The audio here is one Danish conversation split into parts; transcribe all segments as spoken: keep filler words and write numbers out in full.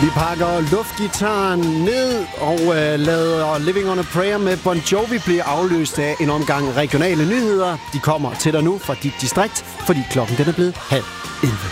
Vi pakker luftgitaren ned og øh, lader Living on a Prayer med Bon Jovi blive afløst af en omgang regionale nyheder. De kommer til dig nu fra dit distrikt, fordi klokken den er blevet halv elleve.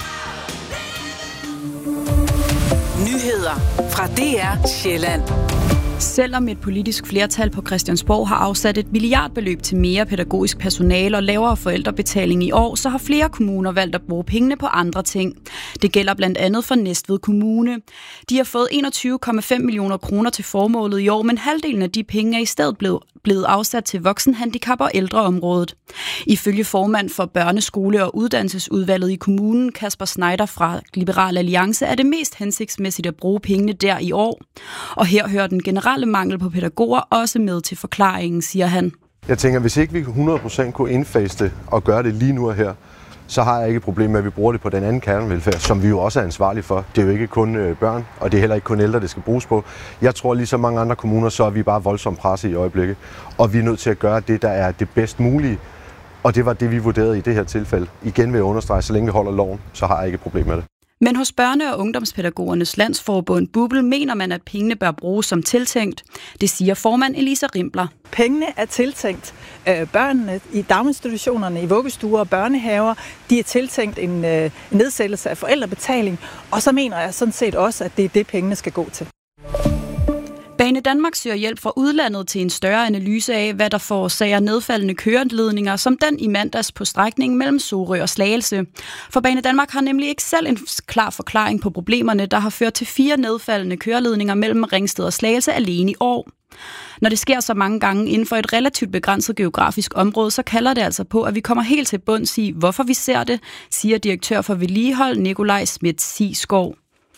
Nyheder fra D R Sjælland. Selvom et politisk flertal på Christiansborg har afsat et milliardbeløb til mere pædagogisk personale og lavere forældrebetaling i år, så har flere kommuner valgt at bruge pengene på andre ting. Det gælder blandt andet for Næstved Kommune. De har fået enogtyve komma fem millioner kroner til formålet i år, men halvdelen af de penge er i stedet blevet, blevet afsat til voksenhandicap- og ældreområdet. Ifølge formand for Børneskole- og Uddannelsesudvalget i kommunen, Kasper Schneider fra Liberal Alliance, er det mest hensigtsmæssigt at bruge pengene der i år. Og her hører den generelle mangel på pædagoger også med til forklaringen, siger han. Jeg tænker, hvis ikke vi hundrede procent kunne indfase det og gøre det lige nu og her, så har jeg ikke et problem med, at vi bruger det på den anden kernevelfærd, som vi jo også er ansvarlige for. Det er jo ikke kun børn, og det er heller ikke kun ældre, det skal bruges på. Jeg tror, lige så mange andre kommuner, så er vi bare voldsomt presset i øjeblikket, og vi er nødt til at gøre det, der er det bedst mulige. Og det var det, vi vurderede i det her tilfælde. Igen vil jeg understrege, så længe vi holder loven, så har jeg ikke et problem med det. Men hos Børne- og Ungdomspædagogernes Landsforbund Bubel mener man, at pengene bør bruges som tiltænkt. Det siger formand Elisa Rimpler. Pengene er tiltænkt øh, børnene i daginstitutionerne, i vuggestuer og børnehaver. De er tiltænkt en øh, nedsættelse af forældrebetaling. Og så mener jeg sådan set også, at det er det, pengene skal gå til. Banedanmark søger hjælp fra udlandet til en større analyse af, hvad der forårsager nedfaldende køreledninger, som den i mandags på strækningen mellem Sorø og Slagelse. For Banedanmark har nemlig ikke selv en klar forklaring på problemerne, der har ført til fire nedfaldende køreledninger mellem Ringsted og Slagelse alene i år. Når det sker så mange gange inden for et relativt begrænset geografisk område, så kalder det altså på, at vi kommer helt til bunds i, hvorfor vi ser det, siger direktør for vedligehold Nikolaj Schmidt-Siskov.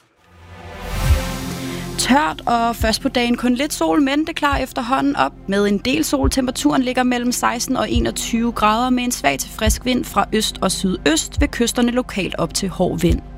Tørt og først på dagen kun lidt sol, men det klarer efterhånden op med en del sol. Temperaturen ligger mellem seksten og enogtyve grader med en svag til frisk vind fra øst og sydøst, ved kysterne lokalt op til hård vind.